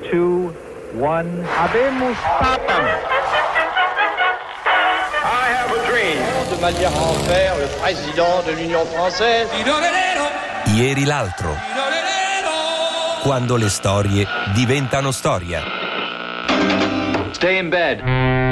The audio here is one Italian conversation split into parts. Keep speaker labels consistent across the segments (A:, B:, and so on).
A: 2, 1. Habemus Papam.
B: I have a dream.
C: De manière à en faire le président de l'Union française.
D: Ieri l'altro. Quando le storie diventano storia.
B: Stay in bed.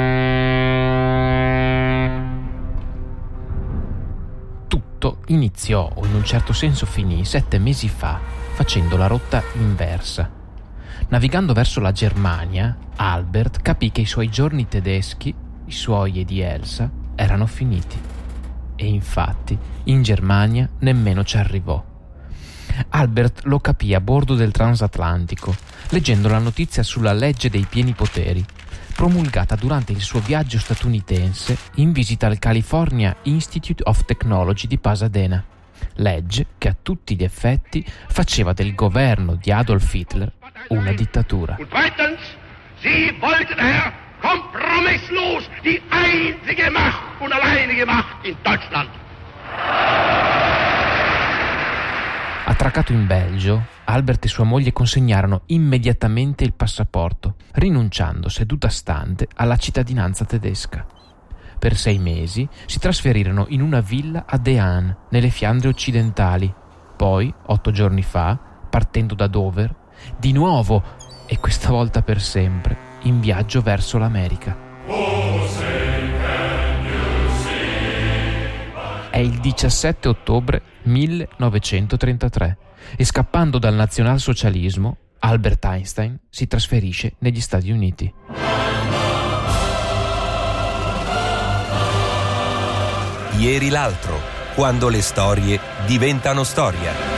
E: Tutto iniziò, o in un certo senso finì, 7 mesi fa, facendo la rotta inversa. Navigando verso la Germania, Albert capì che i suoi giorni tedeschi, i suoi e di Elsa, erano finiti. E infatti, in Germania nemmeno ci arrivò. Albert lo capì a bordo del transatlantico, leggendo la notizia sulla legge dei pieni poteri, promulgata durante il suo viaggio statunitense in visita al California Institute of Technology di Pasadena. Legge che a tutti gli effetti faceva del governo di Adolf Hitler una dittatura.
F: Und zweitens, Sie wollten, Herr, kompromisslos die einzige Macht und alleinige Macht in Deutschland.
E: Attraccato in Belgio, Albert e sua moglie consegnarono immediatamente il passaporto, rinunciando seduta stante alla cittadinanza tedesca. Per 6 mesi si trasferirono in una villa a De Haan, nelle Fiandre occidentali. Poi, 8 giorni fa, partendo da Dover, di nuovo, e questa volta per sempre, in viaggio verso l'America. È il 17 ottobre 1933 e scappando dal nazionalsocialismo, Albert Einstein si trasferisce negli Stati Uniti.
D: Ieri l'altro, quando le storie diventano storia.